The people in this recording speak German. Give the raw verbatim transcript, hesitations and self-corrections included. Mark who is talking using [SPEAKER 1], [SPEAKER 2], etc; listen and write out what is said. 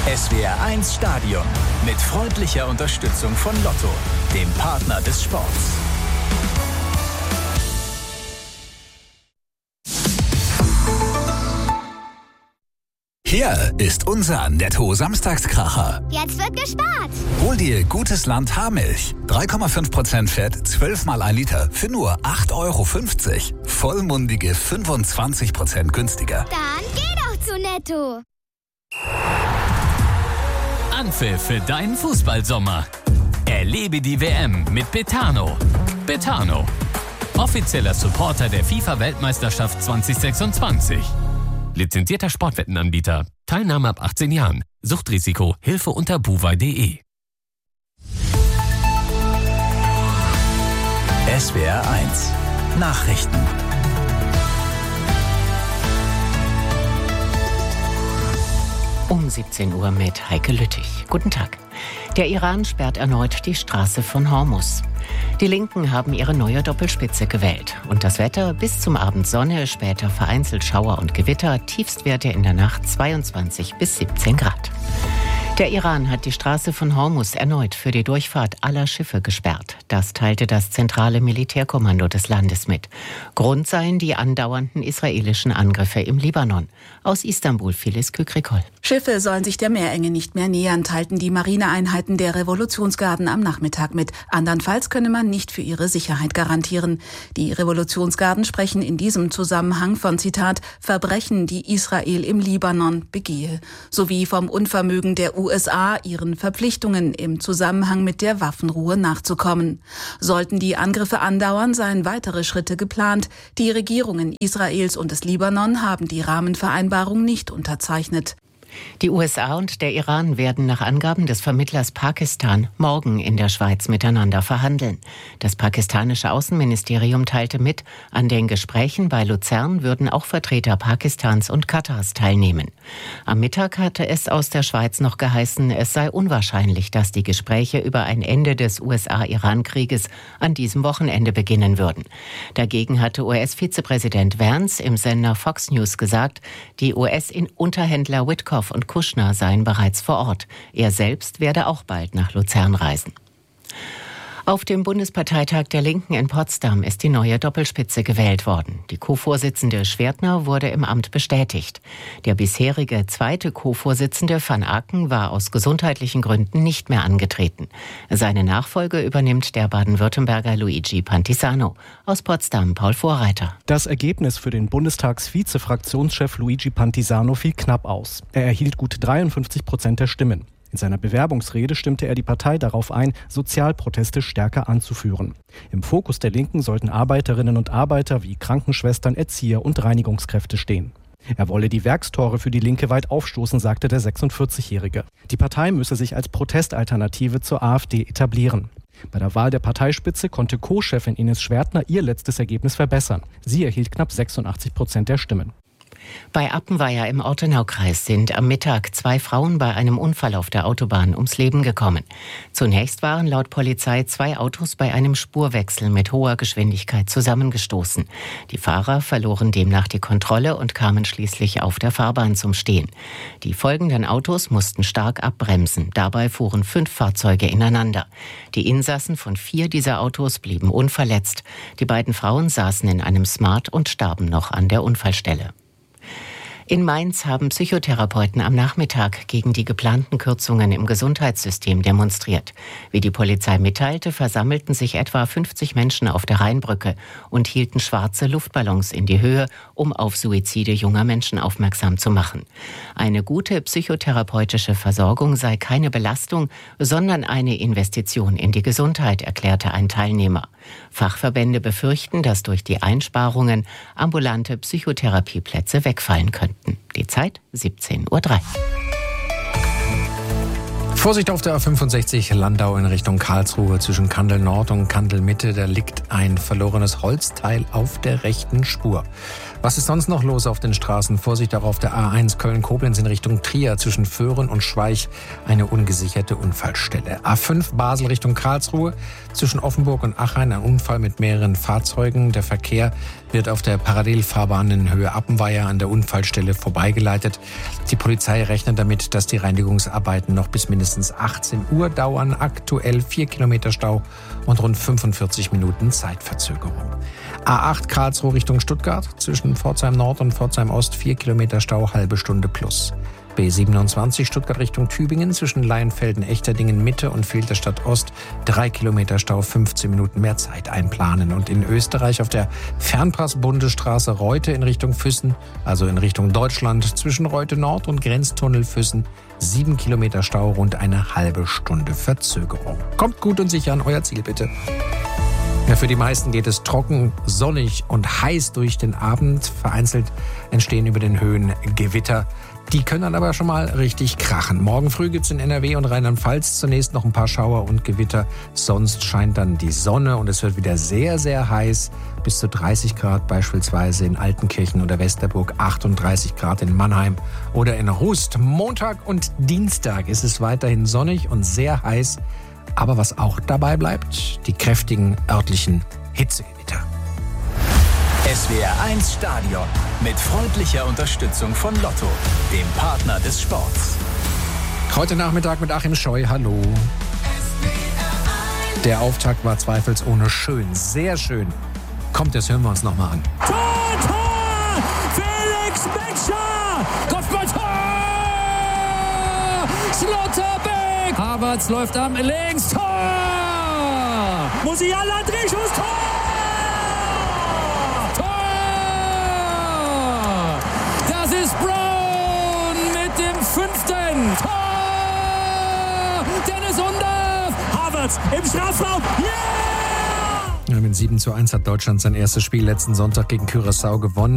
[SPEAKER 1] S W R eins Stadion mit freundlicher Unterstützung von Lotto, dem Partner des Sports. Hier ist unser Netto-Samstagskracher.
[SPEAKER 2] Jetzt wird gespart.
[SPEAKER 1] Hol dir gutes Land Haarmilch. drei Komma fünf Prozent Fett, zwölf mal ein Liter für nur acht Euro fünfzig. Vollmundige fünfundzwanzig Prozent günstiger.
[SPEAKER 2] Dann geh doch zu Netto.
[SPEAKER 3] Anpfiff für deinen Fußballsommer. Erlebe die W M mit Betano. Betano, offizieller Supporter der FIFA-Weltmeisterschaft zwanzig sechsundzwanzig. Lizenzierter Sportwettenanbieter. Teilnahme ab achtzehn Jahren. Suchtrisiko. Hilfe unter buwei punkt de.
[SPEAKER 1] S W R eins Nachrichten.
[SPEAKER 4] Um siebzehn Uhr mit Heike Lüttich. Guten Tag. Der Iran sperrt erneut die Straße von Hormuz. Die Linken haben ihre neue Doppelspitze gewählt. Und das Wetter: bis zum Abend Sonne, später vereinzelt Schauer und Gewitter, Tiefstwerte in der Nacht zweiundzwanzig bis siebzehn Grad. Der Iran hat die Straße von Hormuz erneut für die Durchfahrt aller Schiffe gesperrt. Das teilte das zentrale Militärkommando des Landes mit. Grund seien die andauernden israelischen Angriffe im Libanon. Aus Istanbul Phyllis Kükrikol.
[SPEAKER 5] Schiffe sollen sich der Meerenge nicht mehr nähern, teilten die Marineeinheiten der Revolutionsgarden am Nachmittag mit. Andernfalls könne man nicht für ihre Sicherheit garantieren. Die Revolutionsgarden sprechen in diesem Zusammenhang von, Zitat, Verbrechen, die Israel im Libanon begehe, sowie vom Unvermögen der U S A, ihren Verpflichtungen im Zusammenhang mit der Waffenruhe nachzukommen. Sollten die Angriffe andauern, seien weitere Schritte geplant. Die Regierungen Israels und des Libanon haben die Rahmenvereinbarung nicht unterzeichnet.
[SPEAKER 4] Die U S A und der Iran werden nach Angaben des Vermittlers Pakistan morgen in der Schweiz miteinander verhandeln. Das pakistanische Außenministerium teilte mit, an den Gesprächen bei Luzern würden auch Vertreter Pakistans und Katars teilnehmen. Am Mittag hatte es aus der Schweiz noch geheißen, es sei unwahrscheinlich, dass die Gespräche über ein Ende des U S A-Iran-Krieges an diesem Wochenende beginnen würden. Dagegen hatte U S-Vizepräsident Vance im Sender Fox News gesagt, die U S-Unterhändler Witkoff und Kushner seien bereits vor Ort. Er selbst werde auch bald nach Luzern reisen. Auf dem Bundesparteitag der Linken in Potsdam ist die neue Doppelspitze gewählt worden. Die Co-Vorsitzende Schwertner wurde im Amt bestätigt. Der bisherige zweite Co-Vorsitzende Van Aken war aus gesundheitlichen Gründen nicht mehr angetreten. Seine Nachfolge übernimmt der Baden-Württemberger Luigi Pantisano. Aus Potsdam Paul Vorreiter.
[SPEAKER 6] Das Ergebnis für den Bundestagsvize-Fraktionschef Luigi Pantisano fiel knapp aus. Er erhielt gut dreiundfünfzig Prozent der Stimmen. In seiner Bewerbungsrede stimmte er die Partei darauf ein, Sozialproteste stärker anzuführen. Im Fokus der Linken sollten Arbeiterinnen und Arbeiter wie Krankenschwestern, Erzieher und Reinigungskräfte stehen. Er wolle die Werkstore für die Linke weit aufstoßen, sagte der sechsundvierzigjährige. Die Partei müsse sich als Protestalternative zur AfD etablieren. Bei der Wahl der Parteispitze konnte Co-Chefin Ines Schwertner ihr letztes Ergebnis verbessern. Sie erhielt knapp sechsundachtzig Prozent der Stimmen.
[SPEAKER 4] Bei Appenweier im Ortenaukreis sind am Mittag zwei Frauen bei einem Unfall auf der Autobahn ums Leben gekommen. Zunächst waren laut Polizei zwei Autos bei einem Spurwechsel mit hoher Geschwindigkeit zusammengestoßen. Die Fahrer verloren demnach die Kontrolle und kamen schließlich auf der Fahrbahn zum Stehen. Die folgenden Autos mussten stark abbremsen. Dabei fuhren fünf Fahrzeuge ineinander. Die Insassen von vier dieser Autos blieben unverletzt. Die beiden Frauen saßen in einem Smart und starben noch an der Unfallstelle. In Mainz haben Psychotherapeuten am Nachmittag gegen die geplanten Kürzungen im Gesundheitssystem demonstriert. Wie die Polizei mitteilte, versammelten sich etwa fünfzig Menschen auf der Rheinbrücke und hielten schwarze Luftballons in die Höhe, um auf Suizide junger Menschen aufmerksam zu machen. Eine gute psychotherapeutische Versorgung sei keine Belastung, sondern eine Investition in die Gesundheit, erklärte ein Teilnehmer. Fachverbände befürchten, dass durch die Einsparungen ambulante Psychotherapieplätze wegfallen könnten. Die Zeit siebzehn Uhr drei.
[SPEAKER 7] Vorsicht auf der A fünfundsechzig Landau in Richtung Karlsruhe zwischen Kandel Nord und Kandel Mitte. Da liegt ein verlorenes Holzteil auf der rechten Spur. Was ist sonst noch los auf den Straßen? Vorsicht auch auf der A eins Köln-Koblenz in Richtung Trier zwischen Föhren und Schweich eine ungesicherte Unfallstelle. A fünf Basel Richtung Karlsruhe zwischen Offenburg und Achheim ein Unfall mit mehreren Fahrzeugen. Der Verkehr wird auf der Parallelfahrbahn in Höhe Appenweier an der Unfallstelle vorbeigeleitet. Die Polizei rechnet damit, dass die Reinigungsarbeiten noch bis mindestens achtzehn Uhr dauern. Aktuell vier Kilometer Stau und rund fünfundvierzig Minuten Zeitverzögerung. A acht Karlsruhe Richtung Stuttgart zwischen Pforzheim Nord und Pforzheim Ost vier Kilometer Stau, halbe Stunde plus. B siebenundzwanzig Stuttgart Richtung Tübingen zwischen Leinfelden, Echterdingen Mitte und Filderstadt Ost drei Kilometer Stau, fünfzehn Minuten mehr Zeit einplanen. Und in Österreich auf der Fernpass-Bundesstraße Reute in Richtung Füssen, also in Richtung Deutschland zwischen Reute Nord und Grenztunnel Füssen sieben Kilometer Stau, rund eine halbe Stunde Verzögerung. Kommt gut und sicher an euer Ziel, bitte. Ja, für die meisten geht es trocken, sonnig und heiß durch den Abend. Vereinzelt entstehen über den Höhen Gewitter. Die können dann aber schon mal richtig krachen. Morgen früh gibt's in N R W und Rheinland-Pfalz zunächst noch ein paar Schauer und Gewitter. Sonst scheint dann die Sonne und es wird wieder sehr, sehr heiß. Bis zu dreißig Grad beispielsweise in Altenkirchen oder Westerburg, achtunddreißig Grad in Mannheim oder in Rust. Montag und Dienstag ist es weiterhin sonnig und sehr heiß. Aber was auch dabei bleibt, die kräftigen örtlichen Hitzegewitter.
[SPEAKER 1] S W R eins Stadion mit freundlicher Unterstützung von Lotto, dem Partner des Sports.
[SPEAKER 7] Heute Nachmittag mit Achim Scheu, hallo. Der Auftakt war zweifelsohne schön, sehr schön. Kommt, das hören wir uns nochmal an.
[SPEAKER 8] Tor, Tor! Felix Metscher! Kopfballtor! Schlotterbeck! Havertz läuft am links, Tor! Musiala, Drehschuss, Tor! Tor! Das ist Brown mit dem fünften Tor! Dennis Undaff! Havertz im Strafraum, yeah!
[SPEAKER 7] Ja, mit sieben zu eins hat Deutschland sein erstes Spiel letzten Sonntag gegen Curaçao gewonnen.